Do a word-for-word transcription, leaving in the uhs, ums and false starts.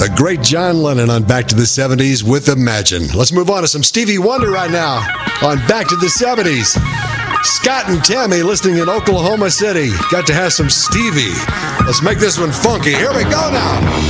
The great John Lennon on Back to the seventies with Imagine. Let's move on to some Stevie Wonder right now on Back to the seventies. Scott and Tammy listening in Oklahoma City. Got to have some Stevie. Let's make this one funky. Here we go now.